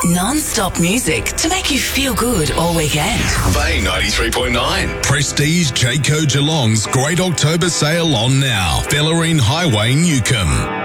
Non-stop music to make you feel good all weekend. Bay 93.9. Prestige Jayco Geelong's Great October Sale on now. Bellarine Highway, Newcomb.